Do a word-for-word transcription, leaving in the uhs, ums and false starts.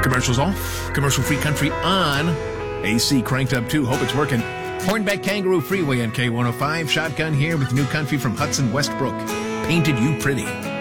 Commercials off. Commercial-free country on. A C cranked up too. Hope it's working. Hornbeck Kangaroo Freeway on K one oh five. Shotgun here with new country from Hudson Westbrook. Painted You Pretty.